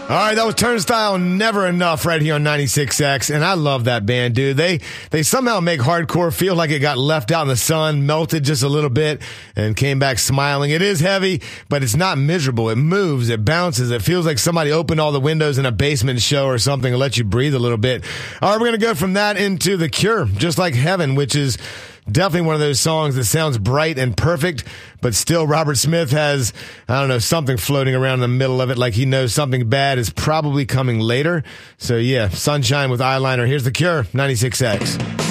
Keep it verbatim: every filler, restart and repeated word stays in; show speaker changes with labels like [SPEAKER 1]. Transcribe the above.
[SPEAKER 1] All right, that was Turnstile, Never Enough, right here on ninety-six X, and I love that band, dude. They they somehow make hardcore feel like it got left out in the sun, melted just a little bit, and came back smiling. It is heavy, but it's not miserable. It moves, it bounces, it feels like somebody opened all the windows in a basement show or something and let you breathe a little bit. All right, we're going to go from that into The Cure, Just Like Heaven, which is definitely one of those songs that sounds bright and perfect, but still Robert Smith has, I don't know, something floating around in the middle of it, like he knows something bad is probably coming later. So yeah, Sunshine with Eyeliner. Here's The Cure, ninety-six X.